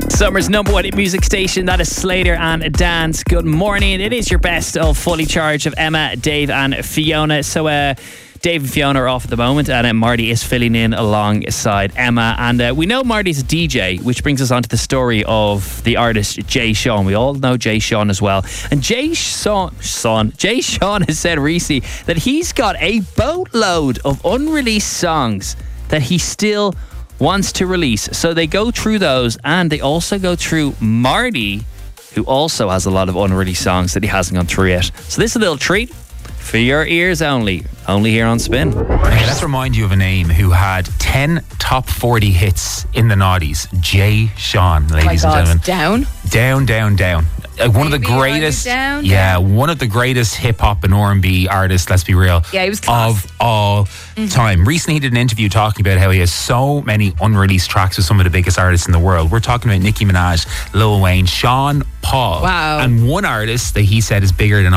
Summer's number one music station, that is Slater and Dance. Good morning. It is your best of Fully Charged of Emma, Dave and Fiona. So Dave and Fiona are off at the moment, and Marty is filling in alongside Emma. And we know Marty's a DJ, which brings us on to the story of the artist Jay Sean. We all know Jay Sean as well. And Jay Sean has said recently that he's got a boatload of unreleased songs that he still wants to release. So they go through those, and they also go through Marty, who also has a lot of unreleased songs that he hasn't gone through yet. So this is a little treat for your ears only here on Spin. Okay, let's remind you of a name who had 10 top 40 hits in the noughties. Jay Sean, ladies and gentlemen. Down. One of the greatest, one of the greatest hip hop and R&B artists, let's be real, he was class. Of all time. Recently he did an interview talking about how he has so many unreleased tracks with some of the biggest artists in the world. We're talking about Nicki Minaj, Lil Wayne, Sean Paul. Wow. And one artist that he said is bigger than